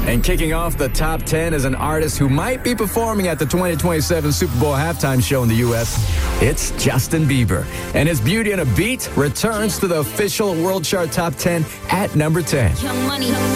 And kicking off the top 10 is an artist who might be performing at the 2027 Super Bowl halftime show in the U.S. It's Justin Bieber. And his Beauty and a Beat returns to the official World Chart Top 10 at number 10. Young Money.